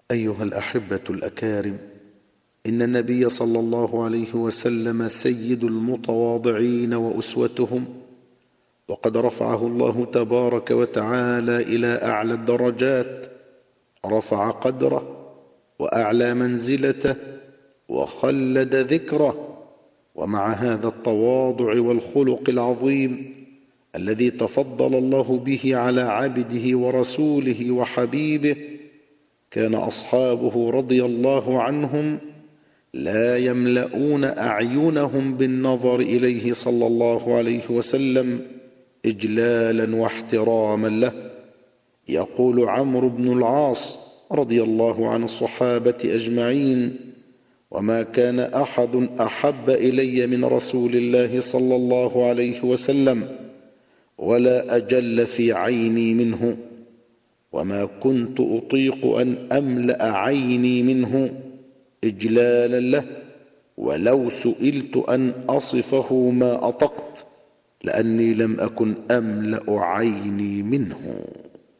أيها الأحبة الأكارم، إن النبي صلى الله عليه وسلم سيد المتواضعين وأسوتهم، وقد رفعه الله تبارك وتعالى إلى أعلى الدرجات، رفع قدره وأعلى منزلته وخلد ذكره. ومع هذا التواضع والخلق العظيم الذي تفضل الله به على عبده ورسوله وحبيبه، كان أصحابه رضي الله عنهم لا يملؤون أعينهم بالنظر إليه صلى الله عليه وسلم إجلالا واحتراما له. يقول عمرو بن العاص رضي الله عن الصحابة أجمعين: وما كان أحد أحب إلي من رسول الله صلى الله عليه وسلم ولا أجل في عيني منه، وما كنت أطيق أن أملأ عيني منه إجلالا له، ولو سئلت أن أصفه ما أطقت، لأني لم أكن أملأ عيني منه.